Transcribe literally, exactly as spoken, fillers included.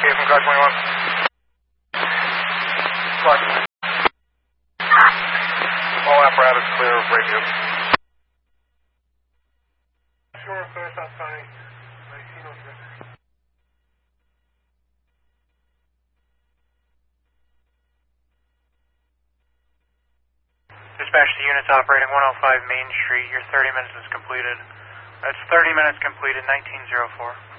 Okay, from car twenty-one. Fuck. All apparatus clear of radio. Sure, first that's fine. Dispatch to units operating one oh five Main Street. Your thirty minutes is completed. That's thirty minutes completed, nineteen oh four.